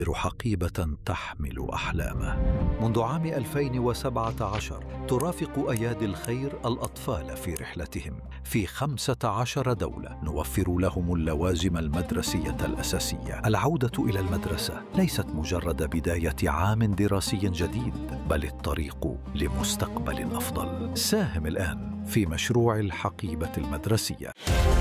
حقيبة تحمل أحلامه. منذ عام 2017 ترافق أيادي الخير الأطفال في رحلتهم في 15 دولة. نوفر لهم اللوازم المدرسية الأساسية. العودة إلى المدرسة ليست مجرد بداية عام دراسي جديد، بل الطريق لمستقبل أفضل. ساهم الآن في مشروع الحقيبة المدرسية.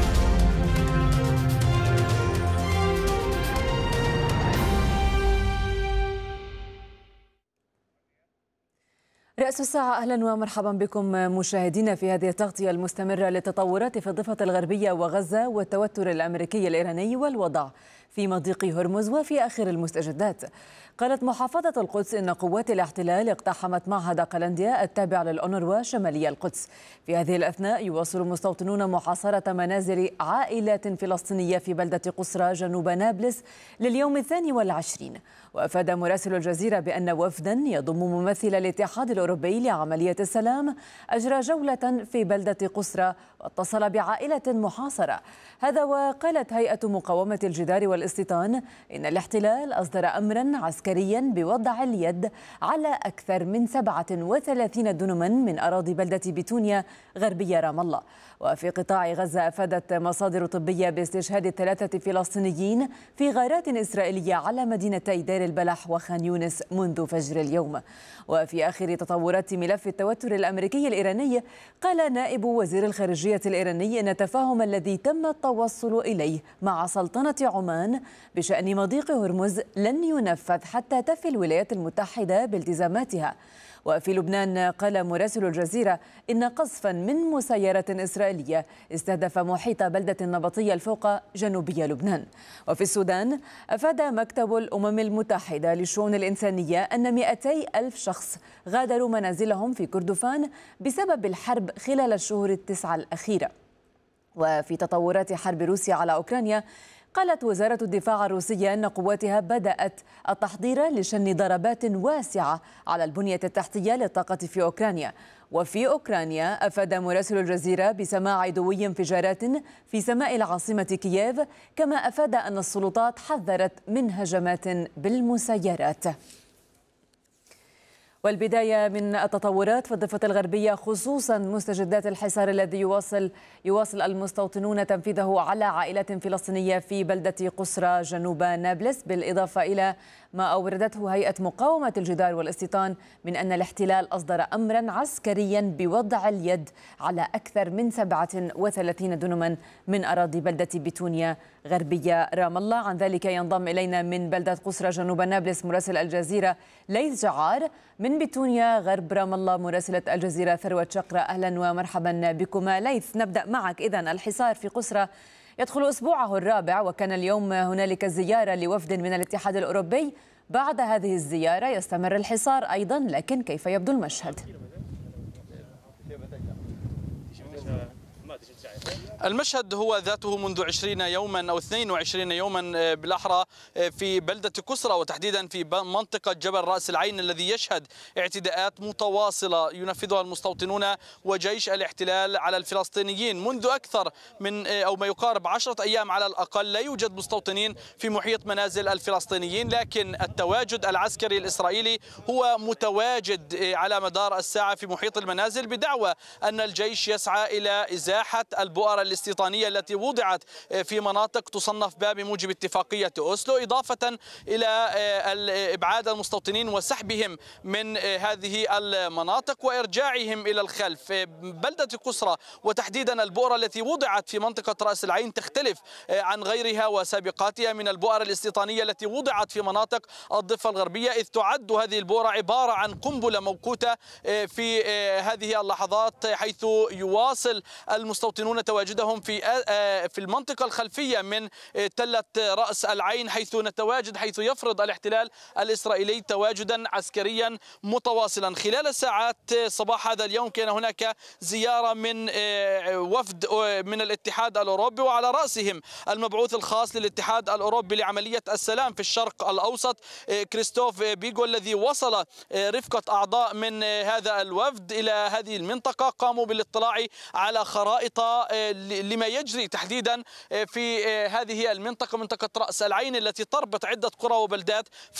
رأس الساعة، أهلا ومرحبا بكم مشاهدينا في هذه التغطية المستمرة للتطورات في الضفة الغربية وغزة والتوتر الأمريكي الإيراني والوضع في مضيق هرمز وفي آخر المستجدات. قالت محافظة القدس إن قوات الاحتلال اقتحمت معهد قلنديا التابع للأونروا شمالي القدس. في هذه الأثناء يواصل مستوطنون محاصرة منازل عائلات فلسطينية في بلدة قسرى جنوب نابلس لليوم 22. وأفاد مراسل الجزيرة بأن وفدا يضم ممثل الاتحاد الأوروبي لعملية السلام أجرى جولة في بلدة قسرى واتصل بعائلة محاصرة. هذا وقالت هيئة مقاومة الجدار والاستيطان إن الاحتلال أصدر أمرا عسكريا بوضع اليد على أكثر من 37 دنما من أراضي بلدة بتونيا غربية رام الله. وفي قطاع غزة أفادت مصادر طبية باستشهاد 3 فلسطينيين في غارات إسرائيلية على مدينتي دير البلح وخان يونس منذ فجر اليوم. وفي آخر تطورات ملف التوتر الأمريكي الإيراني، قال نائب وزير الخارجية الإيراني أن التفاهم الذي تم التوصل إليه مع سلطنة عمان بشأن مضيق هرمز لن ينفذ حتى تفي الولايات المتحدة بالتزاماتها. وفي لبنان، قال مراسل الجزيرة إن قصفا من مسيرة إسرائيلية استهدف محيط بلدة النبطية الفوق جنوبي لبنان. وفي السودان، أفاد مكتب الأمم المتحدة للشؤون الإنسانية أن 200 ألف شخص غادروا منازلهم في كردفان بسبب الحرب خلال الشهور 9 الأخيرة. وفي تطورات حرب روسيا على أوكرانيا، قالت وزارة الدفاع الروسية أن قواتها بدأت التحضير لشن ضربات واسعة على البنية التحتية للطاقة في أوكرانيا. وفي أوكرانيا، أفاد مراسل الجزيرة بسماع دوي انفجارات في سماء العاصمة كييف، كما أفاد أن السلطات حذرت من هجمات بالمسيرات. والبداية من التطورات في الضفة الغربية، خصوصا مستجدات الحصار الذي يواصل المستوطنون تنفيذه على عائلات فلسطينية في بلدة قسرى جنوب نابلس، بالإضافة إلى ما أوردته هيئة مقاومة الجدار والاستيطان من أن الاحتلال أصدر أمرا عسكريا بوضع اليد على أكثر من 37 دنما من أراضي بلدة بتونيا غربية رام الله. عن ذلك ينضم إلينا من بلدة قسرى جنوب نابلس مراسل الجزيرة ليث جعار، من بتونيا غرب رام الله مراسلة الجزيرة ثروة شقرة. أهلا ومرحبا بكما. ليث، نبدأ معك. إذن الحصار في قسرى يدخل أسبوعه الرابع، وكان اليوم هنالك زيارة لوفد من الاتحاد الأوروبي. بعد هذه الزيارة يستمر الحصار أيضا، لكن كيف يبدو المشهد؟ المشهد هو ذاته منذ 20 يوما أو 22 يوما بالأحرى في بلدة قسرى، وتحديدا في منطقة جبل رأس العين، الذي يشهد اعتداءات متواصلة ينفذها المستوطنون وجيش الاحتلال على الفلسطينيين منذ أكثر من أو ما يقارب 10 أيام على الأقل. لا يوجد مستوطنين في محيط منازل الفلسطينيين، لكن التواجد العسكري الإسرائيلي هو متواجد على مدار الساعة في محيط المنازل، بدعوى أن الجيش يسعى إلى إزاحة البؤر الاستيطانية التي وضعت في مناطق تصنف بها بموجب اتفاقية أوسلو، إضافة إلى إبعاد المستوطنين وسحبهم من هذه المناطق وإرجاعهم إلى الخلف. بلدة قسرى وتحديدا البؤرة التي وضعت في منطقة رأس العين تختلف عن غيرها وسابقاتها من البؤر الاستيطانية التي وضعت في مناطق الضفة الغربية، إذ تعد هذه البؤرة عبارة عن قنبلة موقوتة في هذه اللحظات، حيث يواصل المستوطنون تواجدهم في المنطقة الخلفية من تلة رأس العين، حيث يفرض الاحتلال الإسرائيلي تواجدا عسكريا متواصلا. خلال ساعات صباح هذا اليوم كان هناك زيارة من وفد من الاتحاد الأوروبي، وعلى رأسهم المبعوث الخاص للاتحاد الأوروبي لعملية السلام في الشرق الأوسط كريستوف بيغو، الذي وصل رفقة أعضاء من هذا الوفد إلى هذه المنطقة. قاموا بالاطلاع على خرائط محيطة لما يجري تحديدا في هذه المنطقة، منطقة رأس العين التي تربط عدة قرى وبلدات